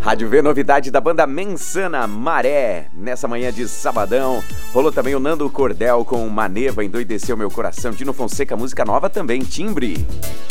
Rádio V, novidade da banda Mensana, Maré. Nessa manhã de sabadão, rolou também o Nando Cordel com Maneva, Endoideceu Meu Coração. Dino Fonseca, música nova também, Timbre.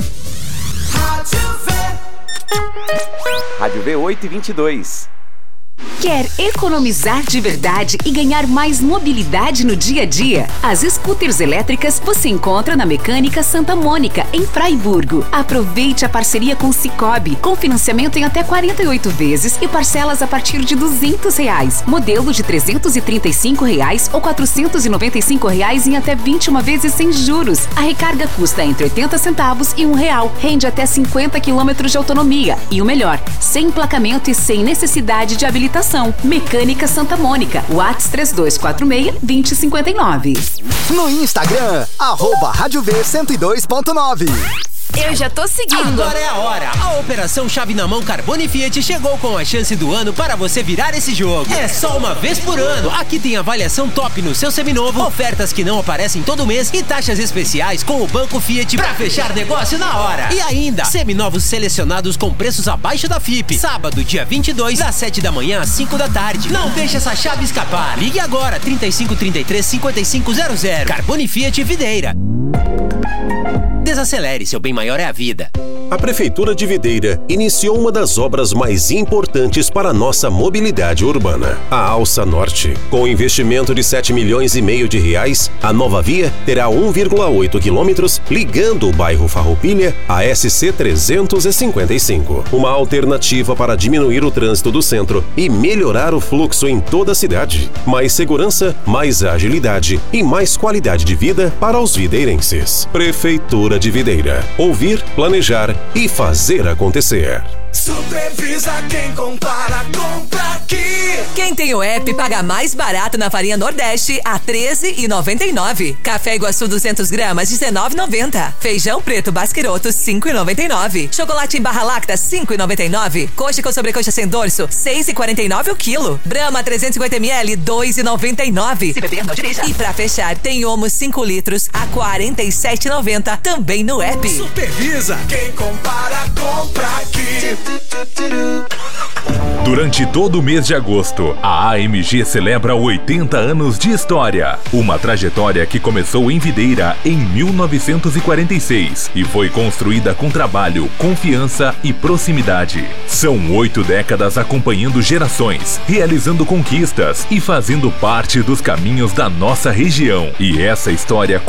Rádio V, 8h22. Quer economizar de verdade e ganhar mais mobilidade no dia a dia? As scooters elétricas você encontra na Mecânica Santa Mônica, em Fraiburgo. Aproveite a parceria com Sicoob, com financiamento em até 48 vezes e parcelas a partir de R$200. Modelo de R$335 ou R$495 em até 21 vezes sem juros. A recarga custa entre 80 centavos e R$1. Rende até 50 km de autonomia. E o melhor, sem emplacamento e sem necessidade de habilitação. Mecânica Santa Mônica, WhatsApp 3246-2059. No Instagram, @Rádio V 102.9. Eu já tô seguindo. Agora é a hora. A Operação Chave na Mão Carbone Fiat chegou com a chance do ano para você virar esse jogo. É só uma vez por ano. Aqui tem avaliação top no seu seminovo, ofertas que não aparecem todo mês e taxas especiais com o Banco Fiat pra fechar negócio na hora. E ainda, seminovos selecionados com preços abaixo da FIP. Sábado, dia 22, das 7 da manhã às 5 da tarde. Não deixe essa chave escapar. Ligue agora, 3533-5500. Carbone Fiat Videira. Desacelere, seu bem maior é a vida. A Prefeitura de Videira iniciou uma das obras mais importantes para a nossa mobilidade urbana, a Alça Norte. Com investimento de R$7,5 milhões de reais, a nova via terá 1,8 quilômetros ligando o bairro Farroupilha à SC 355. Uma alternativa para diminuir o trânsito do centro e melhorar o fluxo em toda a cidade. Mais segurança, mais agilidade e mais qualidade de vida para os videirenses. Prefeitura de Videira. Ouvir, planejar e fazer acontecer. Supervisa quem compara, compra aqui. Quem tem o app paga mais barato na farinha Nordeste a R$13,99. Café Iguaçu 200 gramas R$19,90. Feijão preto Basqueroto R$5,99. Chocolate em barra lacta R$5,99. Coxa com sobrecoxa sem dorso R$6,49 o quilo. Brahma 350 ml R$2,99. Se beber, não dirija. E pra fechar tem Omo 5 litros a R$47,90 também no app. Supervisa quem compara, compra aqui. Durante todo o mês de agosto, a AMG celebra 80 anos de história. Uma trajetória que começou em Videira em 1946 e foi construída com trabalho, confiança e proximidade. São 8 décadas acompanhando gerações, realizando conquistas e fazendo parte dos caminhos da nossa região. E essa história